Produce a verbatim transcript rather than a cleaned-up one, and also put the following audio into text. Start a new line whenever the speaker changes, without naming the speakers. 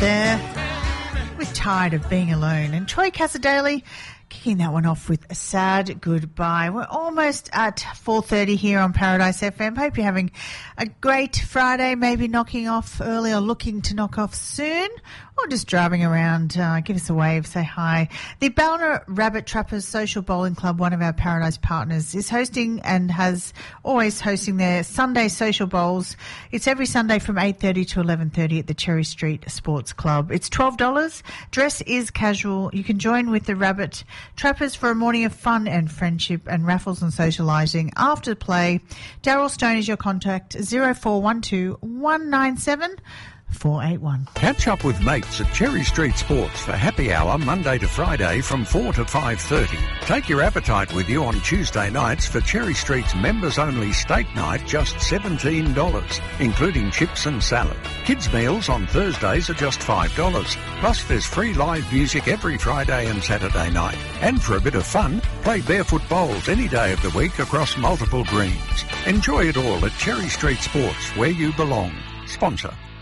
there with Tired of Being Alone. And Troy Casadale kicking that one off with a sad goodbye. We're almost at four thirty here on Paradise F M. Hope you're having a great Friday, maybe knocking off early or looking to knock off soon, or just driving around. Uh, give us a wave, say hi. The Ballina Rabbit Trappers Social Bowling Club, one of our Paradise partners, is hosting and has always hosting their Sunday social bowls. It's every Sunday from eight thirty to eleven thirty at the Cherry Street Sports Club. It's twelve dollars. Dress is casual. You can join with the Rabbit Trappers for a morning of fun and friendship and raffles and socialising. After play, Daryl Stone is your contact, zero four one two, one nine seven, four eight one.
Catch up with mates at Cherry Street Sports for happy hour Monday to Friday from four to five thirty. Take your appetite with you on Tuesday nights for Cherry Street's members-only steak night, just seventeen dollars, including chips and salad. Kids' meals on Thursdays are just five dollars. Plus there's free live music every Friday and Saturday night. And for a bit of fun, play barefoot bowls any day of the week across multiple greens. Enjoy it all at Cherry Street Sports, where you belong. Sponsor